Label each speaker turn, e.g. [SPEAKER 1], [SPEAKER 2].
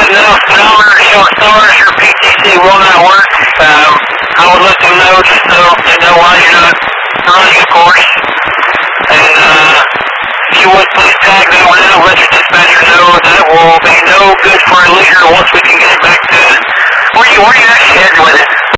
[SPEAKER 1] no speedometer showing stars, your PTC will not work. I would let them know just so they know why you're not running a course. And if you would please tag that one out, let your dispatcher know that will be no good for a leader once we can get it back to it. Where you actually heading with it?